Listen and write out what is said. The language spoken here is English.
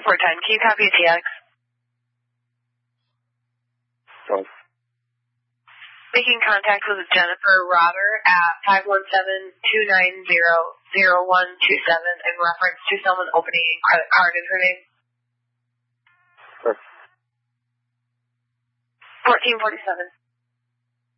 Report time. Can you copy a TX? Sorry. Making contact with Jennifer Rotter at 517-290-0127 in reference to someone opening a credit card in her name. Sure. 1447.